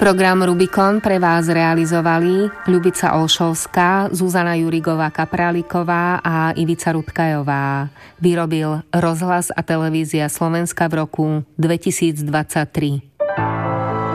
Program Rubikon pre vás realizovali Ľubica Olšovská, Zuzana Jurigová-Kapráliková a Ivica Rutkajová. Vyrobil Rozhlas a televízia Slovenska v roku 2023.